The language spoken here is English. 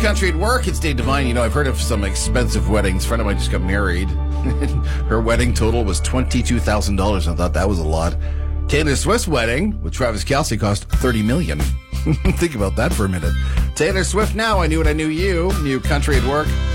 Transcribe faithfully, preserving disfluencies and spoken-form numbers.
Country at Work. It's Dave Devine. You know, I've heard of some expensive weddings. A friend of mine just got married. Her wedding total was twenty-two thousand dollars. I thought that was a lot. Taylor Swift's wedding with Travis Kelce cost thirty million dollars. Think about that for a minute. Taylor Swift now. I Knew What I Knew You. New Country at Work.